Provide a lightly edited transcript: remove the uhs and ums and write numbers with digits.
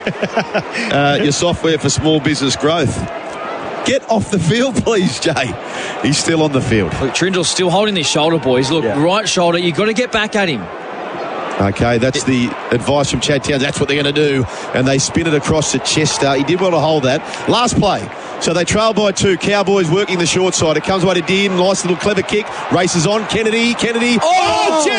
Your software for small business growth. Get off the field, please, Jay. He's still on the field. Look, Trindle's still holding his shoulder, boys. Look, right shoulder. You've got to get back at him. Okay, that's the advice from Chad Towns. That's what they're going to do. And they spin it across to Chester. He did well to hold that. Last play. So they trail by 2. Cowboys working the short side. It comes away to Dean. Nice little clever kick. Races on. Kennedy. Oh,